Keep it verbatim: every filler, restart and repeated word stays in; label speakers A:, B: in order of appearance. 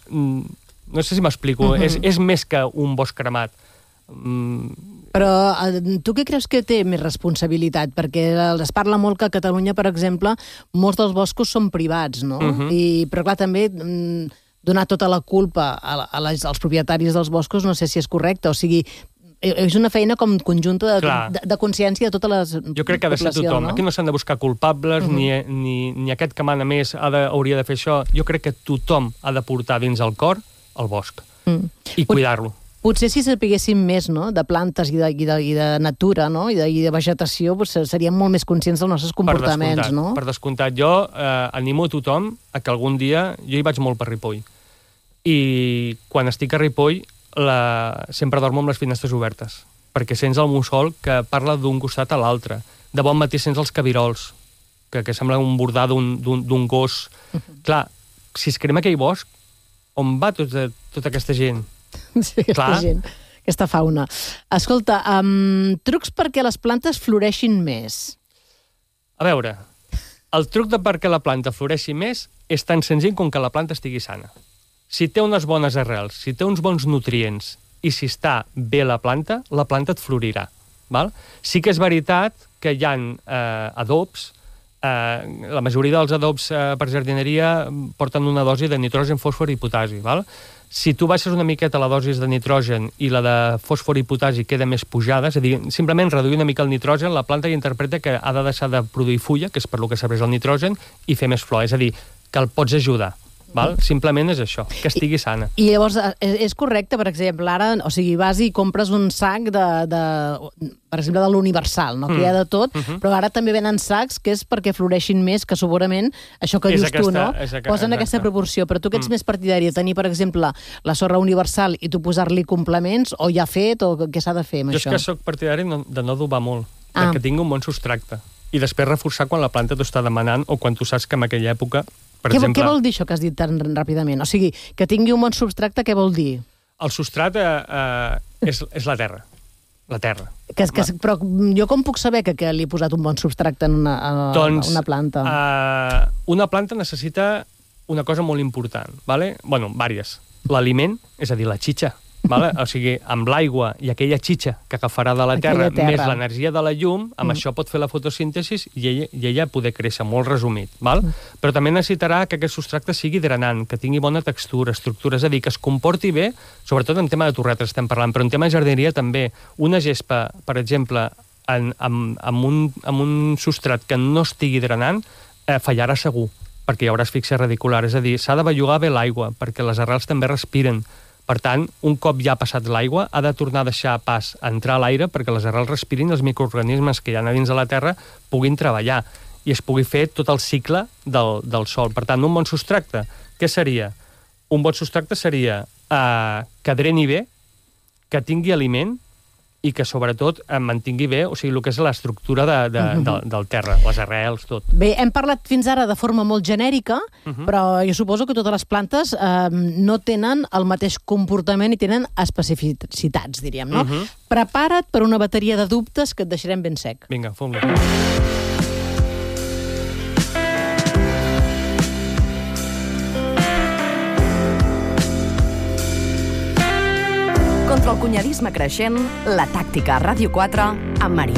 A: No sé si m'explico. Uh-huh. és, és més que un bosc cremat. Mm.
B: Però tu què creus que té més responsabilitat? Perquè es parla molt que a Catalunya, per exemple, molts dels boscos són privats, no? Uh-huh. I, però clar, també donar tota la culpa a, a les, als propietaris dels boscos no sé si és correcte. O sigui, és una feina com conjunta de, de, de consciència de totes les
A: Jo crec que ha de ser tothom. No? Aquí no s'han de buscar culpables, uh-huh. ni, ni, ni aquest que mana més ha de, hauria de fer això. Jo crec que tothom ha de portar dins el cor el bosc mm. i cuidar-lo.
B: Potser si sapiguéssim més, no?, de plantes i de, i de, i de natura, no?, i de, i de vegetació, pues, seríem molt més conscients dels nostres comportaments,
A: per
B: no?
A: Per descomptat. Jo eh, animo a tothom a que algun dia... Jo hi vaig molt per Ripoll. I quan estic a Ripoll la... sempre dormo amb les finestres obertes, perquè sents el mussol que parla d'un costat a l'altre. De bon matí sents els cabirols, que, que sembla un bordar d'un gos. Uh-huh. Clar, si es crema aquell bosc, on va tota, tota aquesta gent?
B: Sí, aquesta Clar. gent, aquesta fauna. Escolta, um, trucs perquè les plantes floreixin més.
A: A veure, el truc de perquè la planta floreixi més és tan senzill com que la planta estigui sana. Si té unes bones arrels, si té uns bons nutrients i si està bé la planta, la planta et florirà. Val? Sí que és veritat que hi ha eh, adobs. Eh, la majoria dels adobs eh, per jardineria porten una dosi de nitrogen, fòsfor i potasi. Val? Si tu baixes una miqueta la dosi de nitrogen i la de fòsfor i potasi queda més pujada, és a dir, simplement reduir una mica el nitrogen, la planta ja interpreta que ha de deixar de produir fulla, que és per lo que serveix el nitrogen, i fer més flor. És a dir, que el pots ajudar. Val? Simplement és això, que estigui sana.
B: I, i llavors, és correcte, per exemple, ara, o sigui, vas i compres un sac de, de per exemple, de l'Universal, no? Que mm. hi ha de tot, uh-huh. però ara també venen sacs que és perquè floreixin més, que segurament, això que és dius aquesta, tu, no? Aquesta, posen aquesta proporció, però tu que ets mm. més partidari de tenir, per exemple, la sorra Universal i tu posar-li complements, o ja fet, o què s'ha de fer amb
A: jo
B: això?
A: Jo és que soc partidari de no adobar molt,
B: ah.
A: perquè tingui un bon substracte, i després reforçar quan la planta t'ho està demanant, o quan tu saps que en aquella època... Per
B: què,
A: exemple,
B: què vol dir això que has dit tan ràpidament? O sigui, que tingui un bon substracte, què vol dir?
A: El substrat eh, eh, és, és la terra. La terra.
B: Que, que, però jo com puc saber que, que li he posat un bon substracte en una, a,
A: doncs,
B: una planta?
A: Eh, una planta necessita una cosa molt important, ¿vale? Bueno, vàries. L'aliment, és a dir, la xitxa. Vale? O sigui, amb l'aigua i aquella xitxa que agafarà de la terra, terra, més l'energia de la llum, amb mm. això pot fer la fotosíntesi i ella, i ella poder créixer, molt resumit. Val? Mm. Però també necessitarà que aquest substracte sigui drenant, que tingui bona textura, estructura, és a dir, que es comporti bé, sobretot en tema de torretes estem parlant, però en tema de jardineria també. Una gespa, per exemple, en, amb, amb, un, amb un substrat que no estigui drenant, eh, fallarà segur, perquè hi haurà asfíxia radicular, és a dir, s'ha de bellugar bé l'aigua, perquè les arrels també respiren. Per tant, un cop ja ha passat l'aigua, ha de tornar a deixar pas a entrar a l'aire perquè les arrels respirin i els microorganismes que hi ha a dins de la terra puguin treballar i es pugui fer tot el cicle del, del sol. Per tant, un bon substracte, què seria? Un bon substracte seria eh, que dreni bé, que tingui aliment i que, sobretot, em mantingui bé, o sigui, el que és l'estructura de, de, uh-huh. de, del terra, les arrels, tot.
B: Bé, hem parlat fins ara de forma molt genèrica, uh-huh. però jo suposo que totes les plantes eh, no tenen el mateix comportament i tenen especificitats, diríem, no? Uh-huh. Prepara't per una bateria de dubtes que et deixarem ben sec.
A: Vinga, fem-lo.
C: Contra el cunyadisme creixent, la tàctica a Ràdio quatre amb Maria